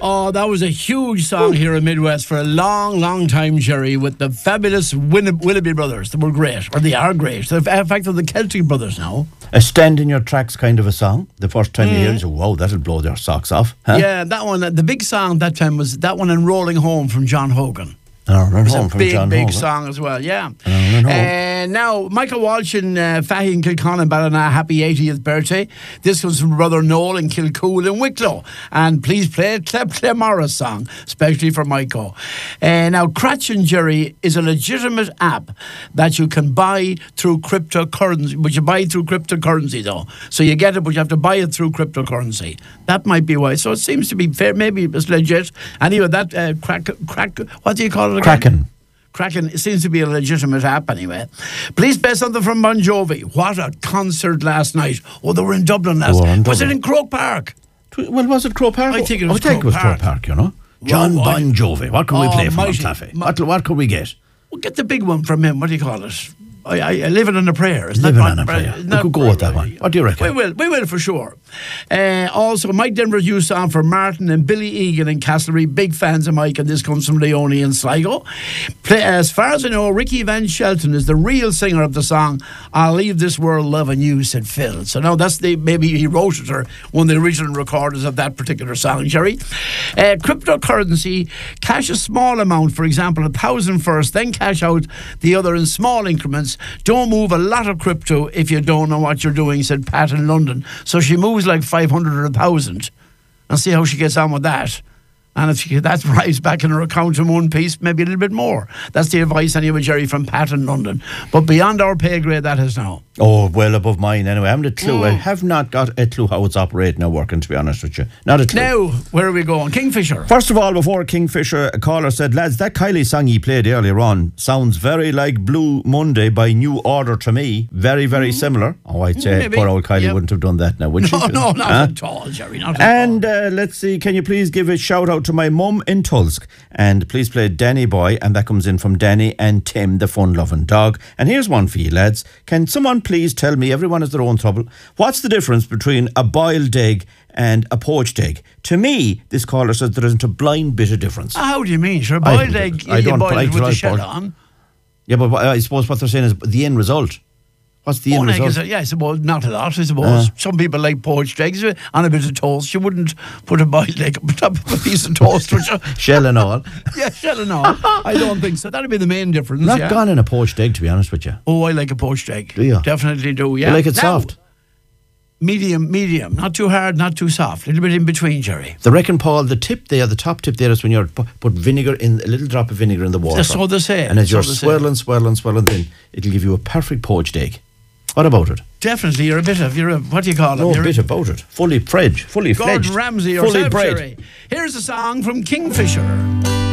Oh, that was a huge song here in Midwest for a long, long time, Jerry, with the fabulous Willoughby brothers. They were great, or they are great. In fact, they're the Celtic brothers now. A stand in your tracks kind of a song. The first time you hear it, wow, that'll blow their socks off. Huh? Yeah, that one. The big song that time was that one and Rolling Home from John Hogan. Run Home from John big Hogan. song as well, yeah. Now, Michael Walsh in Fahy in Kilconnen, Ballina, happy 80th birthday. This comes from Brother Noel in Kilcool in Wicklow. And please play a Clem Morris song, especially for Michael. Now, Cratchin Jerry is a legitimate app that you can buy through cryptocurrency, but you buy it through cryptocurrency though. So you get it, but you have to buy it through cryptocurrency. That might be why. So it seems to be fair, maybe it's legit. Anyway, that what do you call it? Kraken. It seems to be a legitimate app anyway. Please play something from Bon Jovi. What a concert last night. Oh, they were in Dublin last night. Was it in Croke Park? Well, was it Croke Park? I think it was Croke Park, you know. John Bon Jovi. What can we play from him, Claffey? What can we get? We'll get the big one from him. What do you call it? I Living on a Prayer. Living on a Prayer. We could go with that one. What do you reckon? We will for sure. Also, Mike Denver's new song for Martin and Billy Egan in Castlereagh. Big fans of Mike, and this comes from Leone and Sligo. As far as I know, Ricky Van Shelton is the real singer of the song I'll Leave This World Loving You, said Phil. So now that's maybe he wrote it or one of the original recorders of that particular song, Jerry. Cryptocurrency, cash a small amount, for example, 1,000 first, then cash out the other in small increments. Don't move a lot of crypto if you don't know what you're doing, said Pat in London. So she moves like 500 or 1,000 and see how she gets on with that. And if that arrives back in her account in one piece, maybe a little bit more. That's the advice anyway, Jerry, from Pat in London. But beyond our pay grade, that is now. Oh, well above mine anyway. I haven't a clue. I have not got a clue how it's operating or working, to be honest with you. Not a clue. Now, where are we going? Kingfisher. First of all, before Kingfisher, a caller said, lads, that Kylie song you played earlier on sounds very like Blue Monday by New Order to me. Very, very similar. Oh, I'd say maybe. Poor old Kylie wouldn't have done that now, would she? No, not at all, Jerry. Not at all. And let's see, can you please give a shout out to my mum in Tulsk? And please play Danny Boy, and that comes in from Danny and Tim, the fun-loving dog. And here's one for you, lads. Can someone please tell me, everyone has their own trouble, what's the difference between a boiled egg and a poached egg? To me, this caller says there isn't a blind bit of difference. How do you mean? Sure, a boiled egg, you boil it with the shell on. Yeah, but I suppose what they're saying is the end result. What's the end result? I suppose not a lot, I suppose. Some people like poached eggs on a bit of toast. You wouldn't put a boiled egg on top of a piece of toast, would you? Shell and all. Yeah, shell and all. I don't think so. That'd be the main difference. Not gone in a poached egg, to be honest with you. Oh, I like a poached egg. Do you? Definitely do, yeah. You like it soft? Medium. Not too hard, not too soft. A little bit in between, Jerry. They reckon, Paul, the top tip there is when you put vinegar in, a little drop of vinegar in the water. That's so they say. And as you're swirling, then it'll give you a perfect poached egg. What about it? Definitely, you're a what do you call it? No bit about it. Fully fledged. Gordon Ramsay or fully bred. Jerry. Here's a song from Kingfisher.